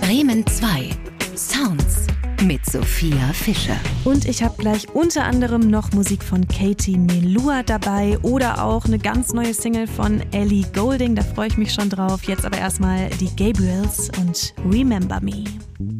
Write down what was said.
Bremen 2 Sounds mit Sophia Fischer. Und ich habe gleich unter anderem noch Musik von Katie Melua dabei oder auch eine ganz neue Single von Ellie Goulding. Da freue ich mich schon drauf. Jetzt aber erstmal die Gabriels und Remember Me.